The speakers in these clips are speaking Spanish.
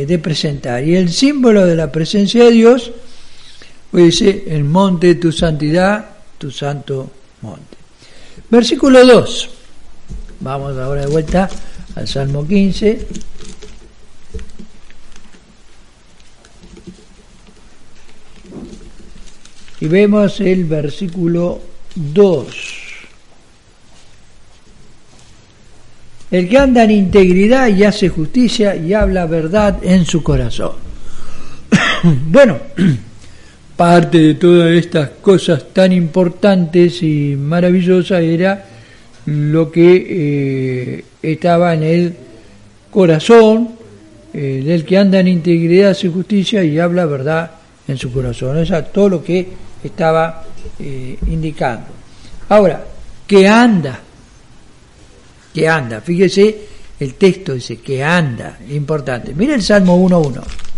de presentar. Y el símbolo de la presencia de Dios, pues dice, el monte de tu santidad, tu santo monte. Versículo 2. Vamos ahora de vuelta al Salmo 15. Y vemos el versículo 2. El que anda en integridad y hace justicia y habla verdad en su corazón. Bueno, parte de todas estas cosas tan importantes y maravillosas era lo que estaba en el corazón del que anda en integridad, hace justicia y habla verdad en su corazón. Eso es todo lo que estaba indicando. Ahora, ¿qué anda? Que anda, fíjese, el texto dice que anda, importante. Mira el Salmo 1:1.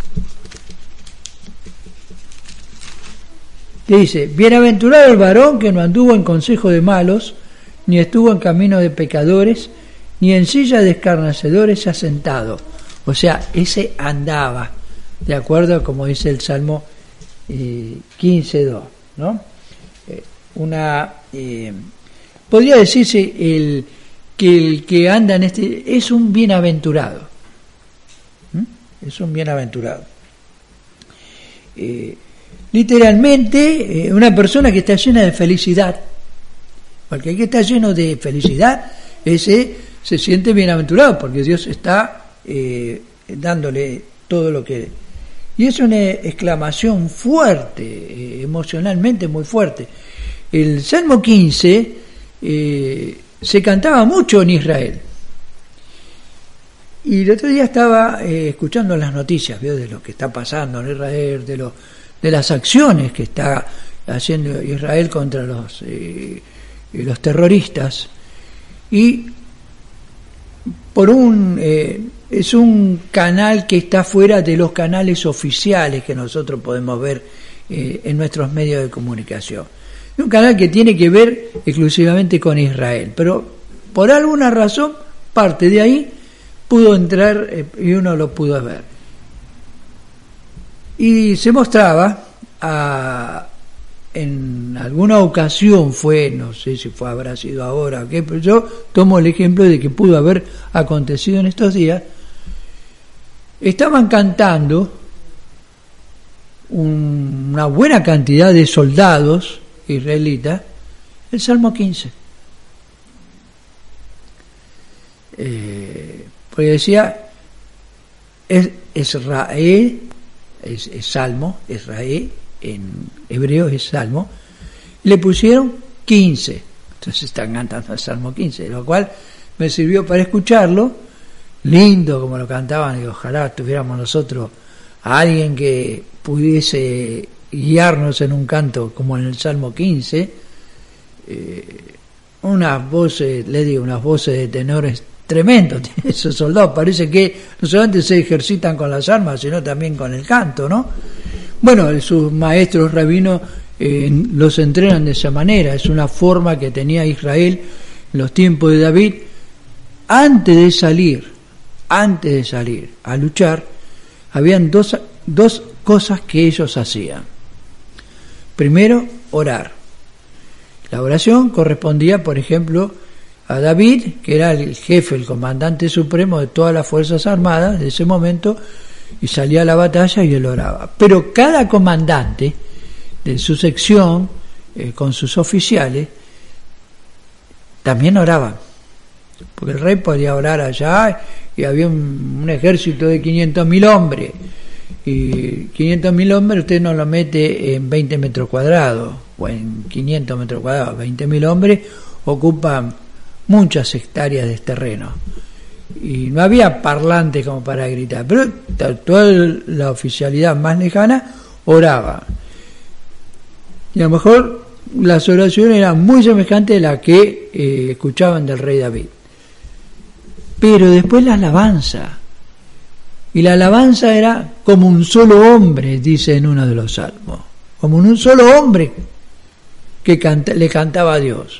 Dice, bienaventurado el varón que no anduvo en consejo de malos, ni estuvo en camino de pecadores, ni en silla de escarnecedores se ha sentado. O sea, ese andaba, de acuerdo a como dice el Salmo 15:2, ¿no? Podría decirse que el que anda en este es un bienaventurado. Es un bienaventurado. Literalmente, una persona que está llena de felicidad. Porque el que está lleno de felicidad, ese se siente bienaventurado, porque Dios está dándole todo lo que... Y es una exclamación fuerte, emocionalmente muy fuerte. El Salmo 15... se cantaba mucho en Israel. Y el otro día estaba escuchando las noticias, ¿vio? De lo que está pasando en Israel, de las acciones que está haciendo Israel contra los terroristas. Y es un canal que está fuera de los canales oficiales que nosotros podemos ver en nuestros medios de comunicación. Un canal que tiene que ver exclusivamente con Israel, pero por alguna razón parte de ahí pudo entrar y uno lo pudo ver. Y se mostraba, en alguna ocasión fue, no sé si habrá sido ahora o qué, pero yo tomo el ejemplo de que pudo haber acontecido en estos días. Estaban cantando una buena cantidad de soldados israelita, el Salmo 15. Porque decía, es Israel, es Salmo, Israel, en hebreo es Salmo, le pusieron 15. Entonces están cantando el Salmo 15, lo cual me sirvió para escucharlo, lindo como lo cantaban, y ojalá tuviéramos nosotros a alguien que pudiese guiarnos en un canto como en el Salmo 15, unas voces de tenores tremendos tienen esos soldados. Parece que no solamente se ejercitan con las armas, sino también con el canto, ¿no? Bueno, sus maestros rabinos los entrenan de esa manera. Es una forma que tenía Israel en los tiempos de David. Antes de salir a luchar, habían dos cosas que ellos hacían. Primero, orar. La oración correspondía, por ejemplo, a David, que era el jefe, el comandante supremo de todas las Fuerzas Armadas de ese momento, y salía a la batalla y él oraba. Pero cada comandante de su sección, con sus oficiales, también oraban. Porque el rey podía orar allá y había un ejército de 500.000 hombres. Y 500.000 hombres usted no lo mete en 20 metros cuadrados o en 500 metros cuadrados. 20.000 hombres ocupan muchas hectáreas de terreno. Y no había parlantes como para gritar, pero toda la oficialidad más lejana oraba. Y a lo mejor las oraciones eran muy semejantes a las que escuchaban del rey David. Pero después la alabanza. Y la alabanza era como un solo hombre, dice en uno de los salmos. Como un solo hombre que le cantaba a Dios.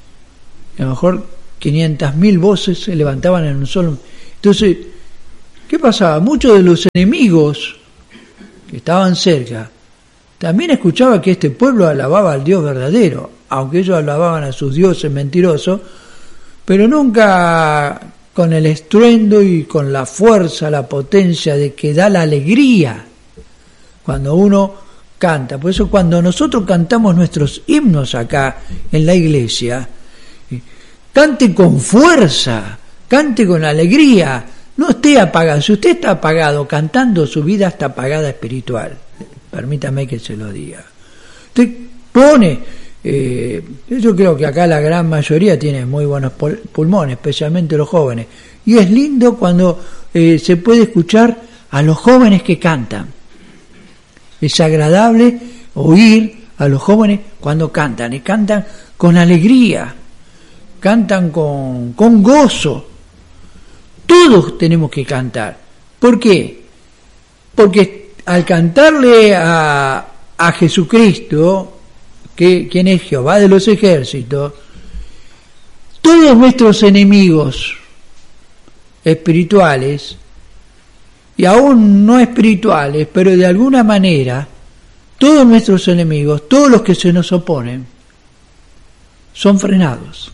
Y a lo mejor 500.000 voces se levantaban en un solo. Entonces, ¿qué pasaba? Muchos de los enemigos que estaban cerca también escuchaban que este pueblo alababa al Dios verdadero, aunque ellos alababan a sus dioses mentirosos, pero nunca con el estruendo y con la fuerza, la potencia de que da la alegría cuando uno canta. Por eso cuando nosotros cantamos nuestros himnos acá en la iglesia, cante con fuerza, cante con alegría, no esté apagado. Si usted está apagado cantando, su vida está apagada espiritual. Permítame que se lo diga. Usted pone, yo creo que acá la gran mayoría tiene muy buenos pulmones, especialmente los jóvenes, y es lindo cuando se puede escuchar a los jóvenes que cantan. Es agradable oír a los jóvenes cuando cantan, y cantan con alegría, cantan con gozo. Todos tenemos que cantar. ¿Por qué? Porque al cantarle a Jesucristo, quien es Jehová de los ejércitos, todos nuestros enemigos espirituales, y aún no espirituales, pero de alguna manera, todos nuestros enemigos, todos los que se nos oponen, son frenados.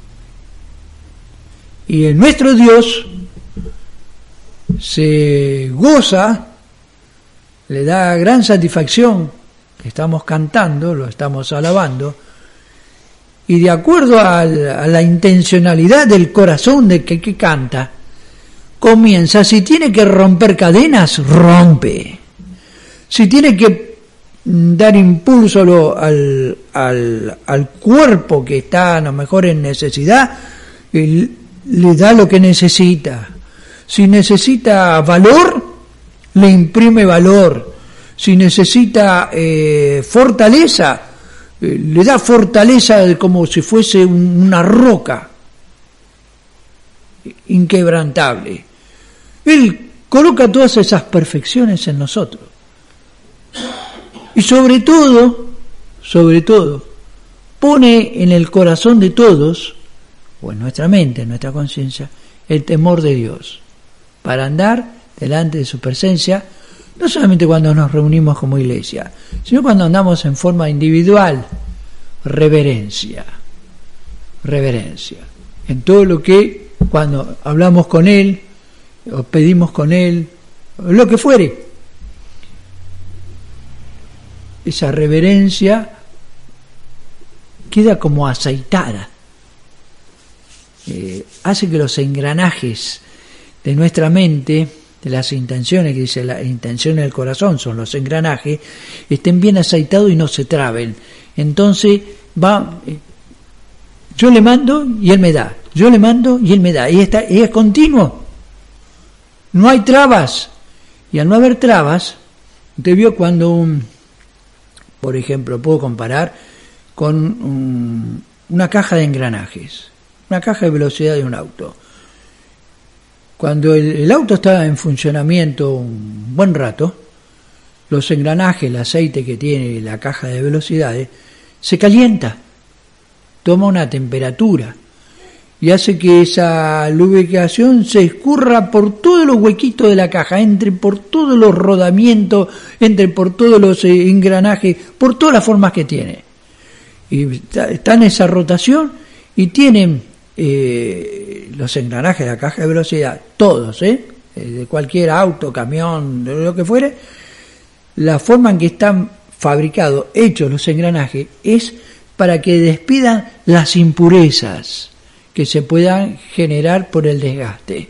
Y en nuestro Dios se goza, le da gran satisfacción que estamos cantando, lo estamos alabando, y de acuerdo a la intencionalidad del corazón de que canta, comienza, si tiene que romper cadenas, rompe. Si tiene que dar impulso al cuerpo que está a lo mejor en necesidad, le da lo que necesita. Si necesita valor, le imprime valor. Si necesita fortaleza, le da fortaleza como si fuese una roca inquebrantable. Él coloca todas esas perfecciones en nosotros. Y sobre todo, pone en el corazón de todos, o en nuestra mente, en nuestra conciencia, el temor de Dios, para andar delante de su presencia, no solamente cuando nos reunimos como iglesia, sino cuando andamos en forma individual. Reverencia. En todo lo que, cuando hablamos con Él, o pedimos con Él, o lo que fuere, esa reverencia queda como aceitada. Hace que los engranajes de nuestra mente, de las intenciones, que dice la intención del corazón son los engranajes, estén bien aceitados y no se traben. Entonces yo le mando y Él me da, yo le mando y Él me da, y es continuo, no hay trabas. Y al no haber trabas, usted vio cuando por ejemplo, puedo comparar con una caja de engranajes, una caja de velocidad de un auto. Cuando el auto está en funcionamiento un buen rato, los engranajes, el aceite que tiene la caja de velocidades, se calienta, toma una temperatura y hace que esa lubricación se escurra por todos los huequitos de la caja, entre por todos los rodamientos, entre por todos los engranajes, por todas las formas que tiene. Y está en esa rotación y tienen los engranajes de la caja de velocidad, todos, de cualquier auto, camión, de lo que fuere, la forma en que están fabricados, hechos los engranajes, es para que despidan las impurezas que se puedan generar por el desgaste.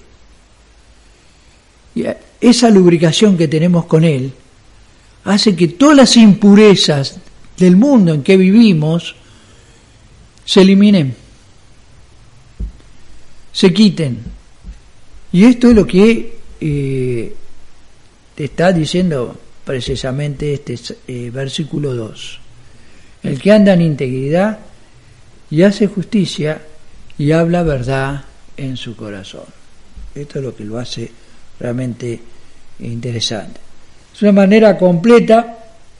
Y esa lubricación que tenemos con Él hace que todas las impurezas del mundo en que vivimos se eliminen, se quiten. Y esto es lo que te está diciendo precisamente este versículo 2. El que anda en integridad y hace justicia y habla verdad en su corazón. Esto es lo que lo hace realmente interesante. Es una manera completa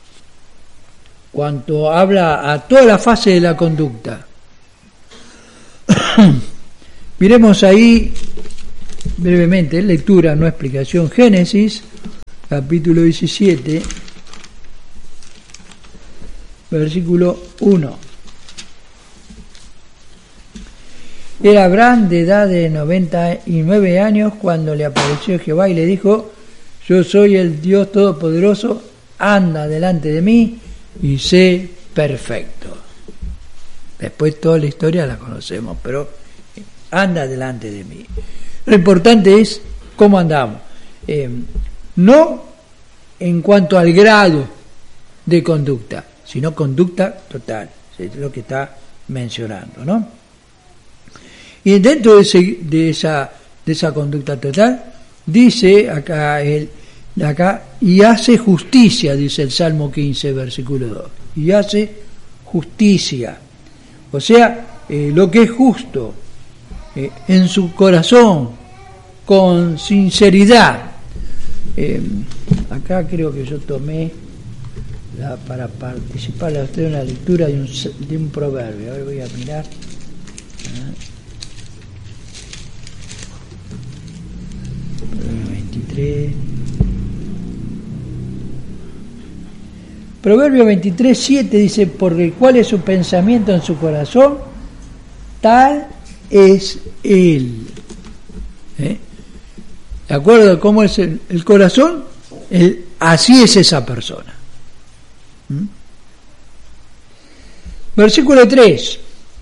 cuanto habla a toda la fase de la conducta. Miremos ahí brevemente, lectura, no explicación. Génesis, capítulo 17, versículo 1. Era Abraham de edad de 99 años cuando le apareció Jehová y le dijo: yo soy el Dios Todopoderoso, anda delante de mí y sé perfecto. Después toda la historia la conocemos, pero anda delante de mí. Lo importante es cómo andamos. No en cuanto al grado de conducta, sino conducta total. Es lo que está mencionando, ¿no? Y dentro de esa conducta total, dice acá, y hace justicia, dice el Salmo 15, versículo 2. Y hace justicia. O sea, lo que es justo, en su corazón, con sinceridad. Acá creo que yo tomé para participarle a usted una lectura de un proverbio. Ahora voy a mirar. Proverbio 23, 7 dice: porque cuál es su pensamiento en su corazón, tal es él. ¿De acuerdo a cómo es el corazón? Así es esa persona. Versículo 3.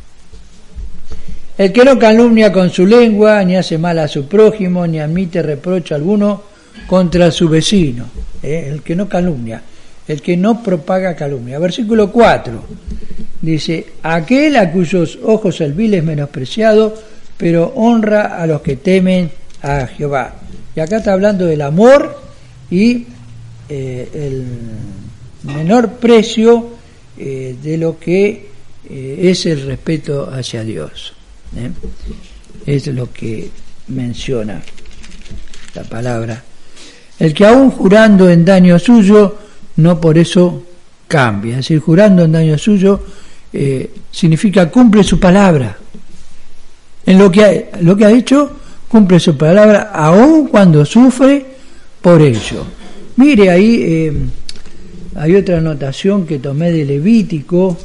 El que no calumnia con su lengua, ni hace mal a su prójimo, ni admite reproche alguno contra su vecino. El que no calumnia, el que no propaga calumnia. Versículo 4 dice: aquel a cuyos ojos el vil es menospreciado, pero honra a los que temen a Jehová. Y acá está hablando del amor y el menor precio de lo que es el respeto hacia Dios. Es lo que menciona la palabra. El que aún jurando en daño suyo, no por eso cambia. Es decir, jurando en daño suyo significa cumple su palabra. En lo que ha hecho, cumple su palabra, aún cuando sufre por ello. Mire ahí, hay otra anotación que tomé de Levítico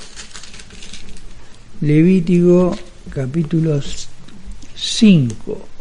capítulo 5.